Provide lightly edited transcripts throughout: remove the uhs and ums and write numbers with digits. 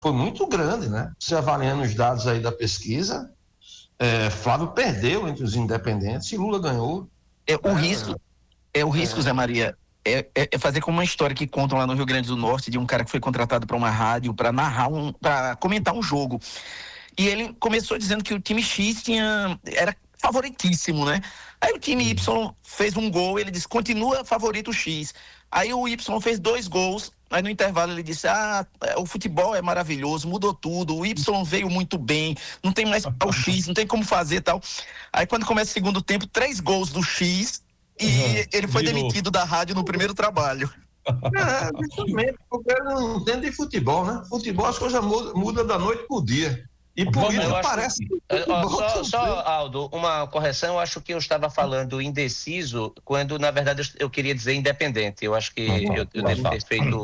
foi muito grande, né? Você avaliando os dados aí da pesquisa, Flávio perdeu entre os independentes e Lula ganhou. O risco, Zé Maria, é fazer como uma história que contam lá no Rio Grande do Norte de um cara que foi contratado para uma rádio para para comentar um jogo. E ele começou dizendo que o time X era favoritíssimo, né? Aí o time Y fez um gol, ele disse, continua favorito X. Aí o Y fez 2 gols, aí no intervalo ele disse, o futebol é maravilhoso, mudou tudo, o Y veio muito bem, não tem mais o X, não tem como fazer e tal. Aí quando começa o segundo tempo, 3 gols do X e ele foi demitido da rádio no primeiro trabalho. Justamente, porque ele não entende de futebol, né? Futebol as coisas mudam da noite pro dia. E política parece. Só, Aldo, uma correção. Eu acho que eu estava falando indeciso, quando na verdade eu queria dizer independente. Eu acho que eu devo ter feito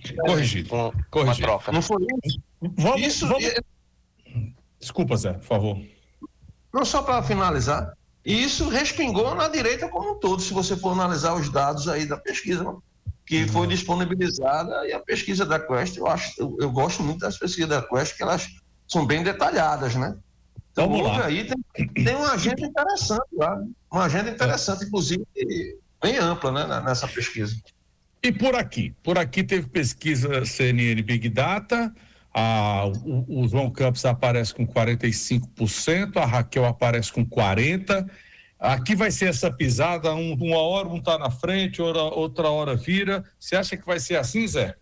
uma troca. Não foi isso? Desculpa, Zé, por favor. Não, só para finalizar. E isso respingou na direita como um todo, se você for analisar os dados aí da pesquisa, que foi disponibilizada, e a pesquisa da Quest, eu gosto muito das pesquisas da Quest, que elas são bem detalhadas, né? Então, aí tem uma agenda interessante lá, uma agenda interessante, inclusive, bem ampla, né, nessa pesquisa. E por aqui teve pesquisa CNN Big Data, o João Campos aparece com 45%, a Raquel aparece com 40%. Aqui vai ser essa pisada, uma hora um tá na frente, outra hora vira. Você acha que vai ser assim, Zé?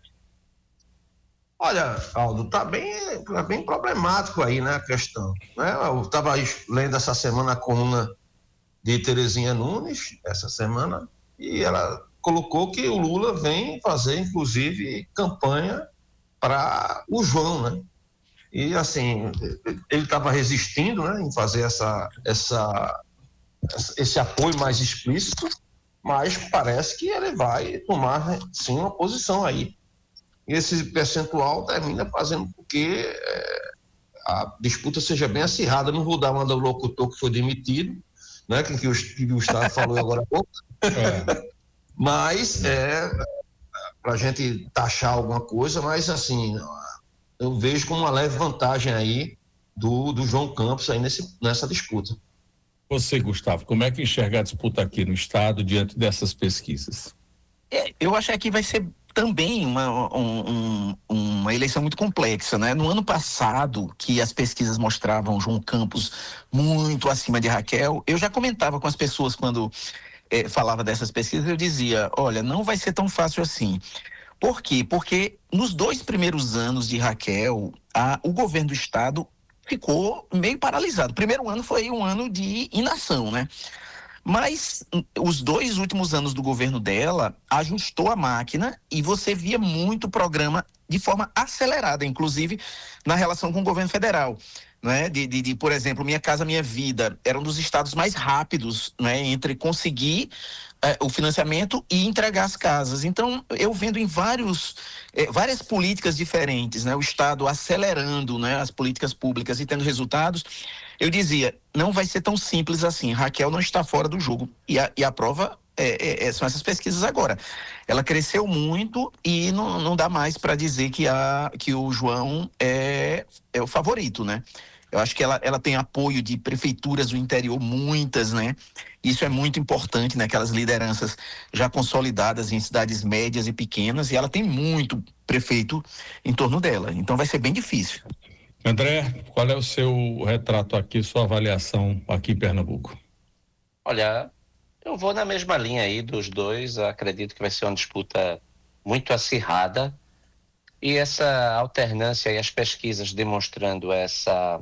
Olha, Aldo, tá bem problemático aí, né, a questão. Né? Eu estava lendo essa semana a coluna de Terezinha Nunes, essa semana, e ela colocou que o Lula vem fazer, inclusive, campanha para o João, né? E, assim, ele estava resistindo, né, em fazer esse apoio mais explícito, mas parece que ele vai tomar, sim, uma posição aí. E esse percentual termina fazendo com que a disputa seja bem acirrada. Não vou dar uma do locutor que foi demitido, né, que o Gustavo falou agora há pouco, mas para a gente taxar alguma coisa, mas assim, eu vejo como uma leve vantagem aí do João Campos aí nessa disputa. Você, Gustavo, como é que enxerga a disputa aqui no estado diante dessas pesquisas? Eu acho que aqui vai ser também uma eleição muito complexa, né? No ano passado, que as pesquisas mostravam João Campos muito acima de Raquel, eu já comentava com as pessoas quando falava dessas pesquisas, eu dizia, olha, não vai ser tão fácil assim. Por quê? Porque nos 2 primeiros anos de Raquel, o governo do estado ficou meio paralisado. O primeiro ano foi um ano de inação, né? Mas os 2 últimos anos do governo dela ajustou a máquina e você via muito programa de forma acelerada, inclusive na relação com o governo federal, né? Por exemplo, Minha Casa Minha Vida era um dos estados mais rápidos, né, entre conseguir o financiamento e entregar as casas. Então, eu vendo em várias políticas diferentes, né, o estado acelerando, né, as políticas públicas e tendo resultados, eu dizia, não vai ser tão simples assim. Raquel não está fora do jogo. E a prova são essas pesquisas agora. Ela cresceu muito e não dá mais para dizer que o João é o favorito, né? Eu acho que ela tem apoio de prefeituras do interior, muitas, né? Isso é muito importante, né? Aquelas lideranças já consolidadas em cidades médias e pequenas, e ela tem muito prefeito em torno dela. Então vai ser bem difícil. André, qual é o seu retrato aqui, sua avaliação aqui em Pernambuco? Olha, eu vou na mesma linha aí dos dois. Acredito que vai ser uma disputa muito acirrada. E essa alternância e as pesquisas demonstrando essa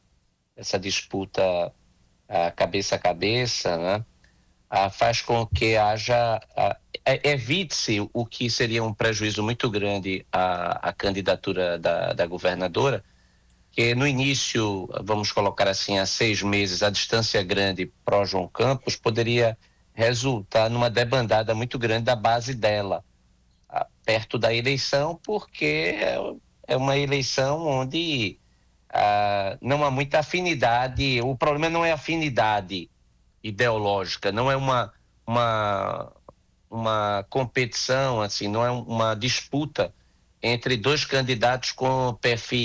disputa cabeça a cabeça, né? Faz com que evite-se o que seria um prejuízo muito grande à candidatura da governadora, que no início, vamos colocar assim, há 6 meses, a distância grande pró João Campos poderia resultar numa debandada muito grande da base dela, perto da eleição, porque é uma eleição onde não há muita afinidade. O problema não é afinidade ideológica, não é uma competição, assim, não é uma disputa entre 2 candidatos com perfis